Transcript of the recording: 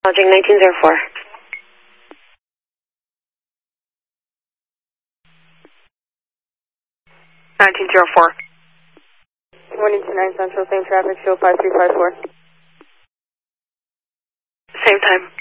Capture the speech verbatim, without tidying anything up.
Acknowledging nineteen oh four. nineteen oh four. Morning to nine Central, same traffic, show five three five four. Same time.